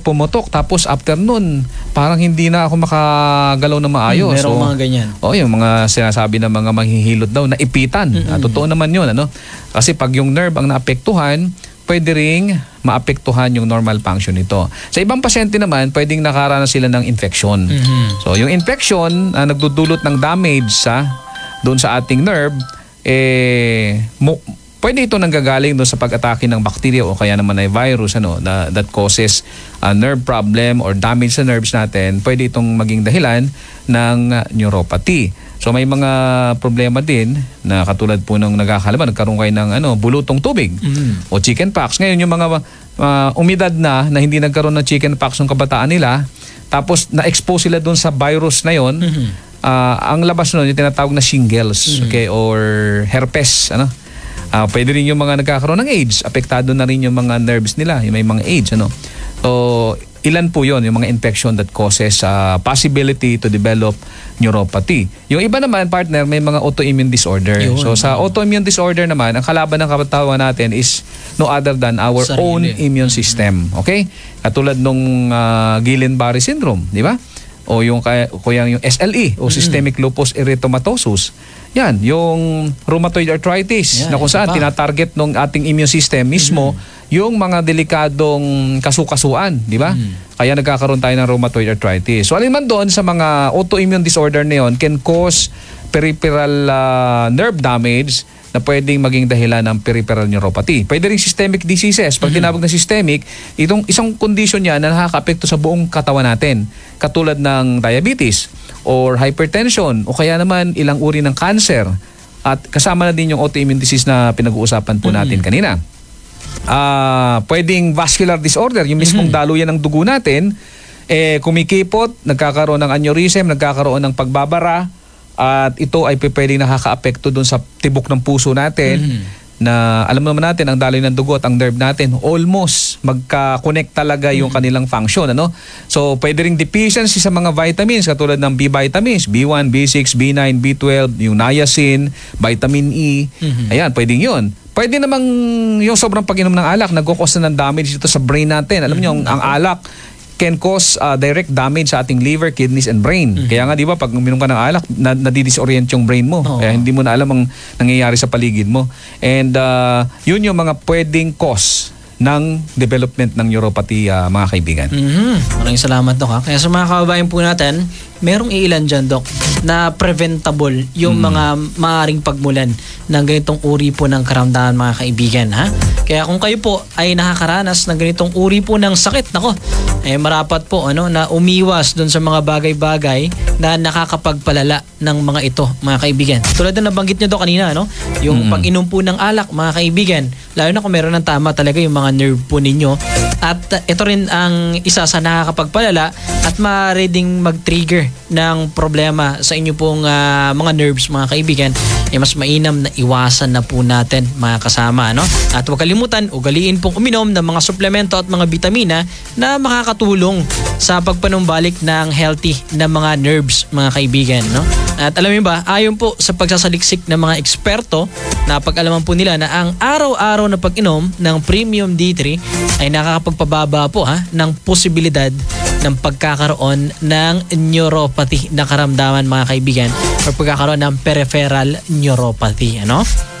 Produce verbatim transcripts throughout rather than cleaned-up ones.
pumutok tapos after nun, parang hindi na ako makagalaw na maayos. Hmm, merong so, mga ganyan. Oh, yung mga sinasabi ng mga manghihilot daw na ipitan. Mm-hmm. Ah, totoo naman yun, ano? Kasi pag yung nerve ang naapektuhan, pwede ring maapektuhan yung normal function nito. Sa ibang pasyente naman, pwedeng nakaranas sila ng infection. Mm-hmm. So, yung infection, uh, nagdudulot ng damage sa doon sa ating nerve, eh, mo, pwede ito nanggagaling doon sa pag-atake ng bacteria o kaya naman ay virus ano, na, that causes a nerve problem or damage sa nerves natin. Pwede itong maging dahilan ng uh, neuropathy. So may mga problema din na katulad po ng nagkakalaman, nagkaroon kayo ng ano, bulutong tubig Mm-hmm. o chickenpox. Ngayon yung mga uh, umidad na na hindi nagkaroon ng chickenpox ng kabataan nila, tapos na-expose sila doon sa virus na yon, Mm-hmm. uh, ang labas nun yung tinatawag na shingles, Mm-hmm. okay, or herpes, ano. Uh, pwede rin yung mga nagkakaroon ng AIDS, apektado na rin yung mga nerves nila, yung may mga AIDS, ano. So ilan po yon yung mga infection that causes uh, possibility to develop neuropathy. Yung iba naman, partner, may mga autoimmune disorder. Yun. So sa autoimmune disorder naman, ang kalaban ng katawan natin is no other than our Sarili. own immune system. Okay? Katulad nung uh, Guillain-Barré syndrome, di ba? O yung kaya yung S L E o systemic lupus erythematosus. Yan, yung rheumatoid arthritis Yan, na kung saan pa. tinatarget ng ating immune system mismo mm-hmm. yung mga delikadong kasukasuan, di ba? Mm-hmm. Kaya nagkakaroon tayo ng rheumatoid arthritis. So alin man doon sa mga autoimmune disorder na yun can cause peripheral uh, nerve damage na pwedeng maging dahilan ng peripheral neuropathy. Pwede rin systemic diseases. Pag tinawag na systemic, itong isang condition niya na nakaka-apekto sa buong katawan natin. Katulad ng diabetes or hypertension o kaya naman ilang uri ng cancer. At kasama na din yung autoimmune disease na pinag-uusapan po natin mm-hmm. kanina. Uh, pwedeng vascular disorder, yung mismong mm-hmm. daluyan ng dugo natin, eh, kumikipot, nagkakaroon ng aneurysm, nagkakaroon ng pagbabara, at ito ay pwedeng nakaka-apekto dun sa tibok ng puso natin mm-hmm. na alam naman natin ang daloy ng dugo at ang nerve natin almost magka-connect talaga yung mm-hmm. kanilang function, ano? So pwede ring deficiency sa mga vitamins katulad ng B vitamins, B one, B six, B nine, B twelve, yung niacin, vitamin E. Mm-hmm. Ayan, pwedeng yun. Pwede namang yung sobrang pag-inom ng alak nagko-cause na ng damage dito sa brain natin. Alam mm-hmm. niyo, ang alak can cause uh, direct damage sa ating liver, kidneys, and brain. Mm-hmm. Kaya nga, di ba, pag uminom ka ng alak, na, nadidisorient yung brain mo. Oh. Kaya hindi mo na alam ang nangyayari sa paligid mo. And uh, yun yung mga pwedeng cause ng development ng neuropathy, uh, mga kaibigan. Mm-hmm. Maraming salamat, Dok. Ha? Kaya sa mga kababayan po natin, merong iilan dyan, Dok, na preventable yung mm. mga maaaring pagmulan ng ganitong uri po ng karamdaman, mga kaibigan. Ha? Kaya kung kayo po ay nakakaranas ng ganitong uri po ng sakit, nako, eh marapat po ano, na umiwas dun sa mga bagay-bagay na nakakapagpalala ng mga ito, mga kaibigan. Tulad na nabanggit nyo, Dok, kanina, no? Yung mm. pag-inom po ng alak, mga kaibigan, lalo na kung meron ng tama talaga yung mga nerve po ninyo. At uh, ito rin ang isa sa nakakapagpalala at maaari ding mag-trigger ng problema sa inyo pong uh, mga nerves, mga kaibigan. Eh, mas mainam na iwasan na po natin, mga kasama, no? At huwag kalimutan, ugaliin pong uminom ng mga suplemento at mga bitamina na makakatulong sa pagpanumbalik ng healthy na mga nerves, mga kaibigan, no? At alam niyo ba, ayon po sa pagsasaliksik ng mga eksperto, napag-alaman po nila na ang araw-araw na pag-inom ng Premium D three ay nakakapagpababa po ha, ng posibilidad ng pagkakaroon ng neuropathy na karamdaman, mga kaibigan, o pagkakaroon ng peripheral neuropathy, ano?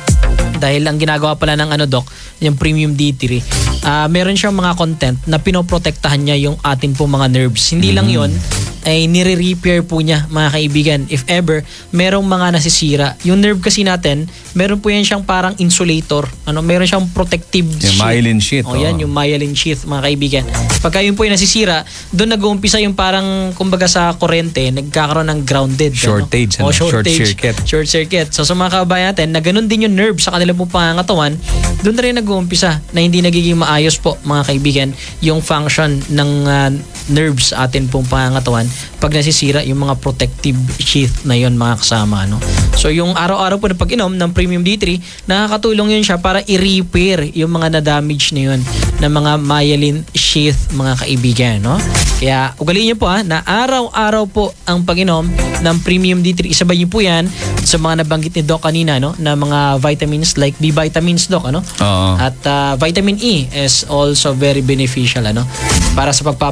Dahil ang ginagawa pala ng ano, Doc, yung Premium D three, uh, meron siyang mga content na pinoprotektahan niya yung atin po mga nerves. Hindi mm-hmm. lang yon ay nire-repair po niya, mga kaibigan, if ever merong mga nasisira. Yung nerve kasi natin, meron po yan siyang parang insulator. Ano, meron siyang protective yung sheath. myelin sheath. O yan, oh. yung myelin sheath, mga kaibigan. Pagka yun po yung nasisira, doon nag-uumpisa yung parang, kumbaga sa kurente, nagkakaroon ng grounded. Shortage. Ano? O, shortage. Short circuit. Short circuit. So sa mga kababayan natin, na ganun din yung nerve sa kanilang pong pangangatawan, doon na rin nag-uumpisa na hindi nagiging maayos po, mga kaibigan, yung function ng uh, nerves atin pong pangangatawan pag nasisira yung mga protective sheath na yon, mga kasama, no? So yung araw-araw po na pag-inom ng Premium D three, nakakatulong yun siya para i-repair yung mga na-damage na yun ng mga myelin sheath, mga kaibigan, no? Kaya ugaliin niyo po ha, na araw-araw po ang pag-inom ng Premium D three. Isabay niyo po yan sa mga nabanggit ni Doc kanina, no, na mga vitamins like B vitamins, Doc, ano? Oo. At uh, vitamin E is also very beneficial, ano, para sa pagpapa